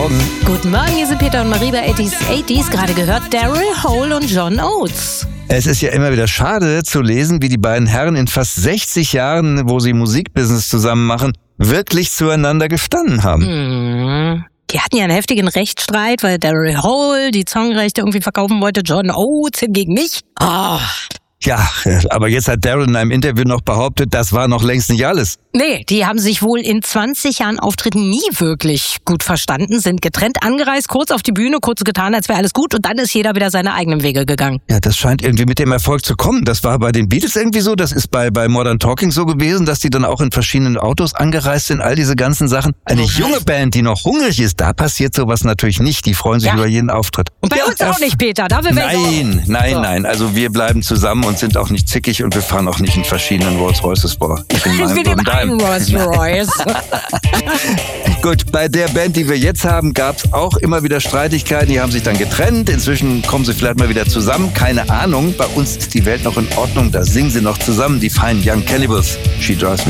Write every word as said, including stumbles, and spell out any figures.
Morgen. Guten Morgen, hier sind Peter und Marie bei achtziger achtziger. Gerade gehört Daryl Hall und John Oates. Es ist ja immer wieder schade zu lesen, wie die beiden Herren in fast sechzig Jahren, wo sie Musikbusiness zusammen machen, wirklich zueinander gestanden haben. Hm. Die hatten ja einen heftigen Rechtsstreit, weil Daryl Hall die Songrechte irgendwie verkaufen wollte, John Oates hingegen nicht. Oh. Ja, aber jetzt hat Daryl in einem Interview noch behauptet, das war noch längst nicht alles. Nee, die haben sich wohl in zwanzig Jahren Auftritten nie wirklich gut verstanden, sind getrennt angereist, kurz auf die Bühne, kurz getan, als wäre alles gut und dann ist jeder wieder seine eigenen Wege gegangen. Ja, das scheint irgendwie mit dem Erfolg zu kommen. Das war bei den Beatles irgendwie so, das ist bei bei Modern Talking so gewesen, dass die dann auch in verschiedenen Autos angereist sind, all diese ganzen Sachen. Eine Okay. junge Band, die noch hungrig ist, da passiert sowas natürlich nicht. Die freuen sich Ja. über jeden Auftritt. Und bei Ja, uns auch nicht, Peter. Dafür wäre ich auch. Nein, nein, So. nein. Also wir bleiben zusammen und sind auch nicht zickig und wir fahren auch nicht in verschiedenen Rolls-Royces vor. Ich in meinem Mit dem und deinem. einen Rolls Royce. Gut, bei der Band, die wir jetzt haben, gab es auch immer wieder Streitigkeiten. Die haben sich dann getrennt. Inzwischen kommen sie vielleicht mal wieder zusammen. Keine Ahnung. Bei uns ist die Welt noch in Ordnung. Da singen sie noch zusammen. Die feinen Young Cannibals. She Drives Me